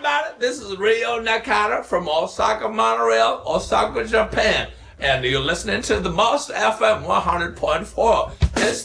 everybody? This is Rio Nakata from Osaka, Monorail, Osaka, Japan. And you're listening to the Most FM 100.4. It's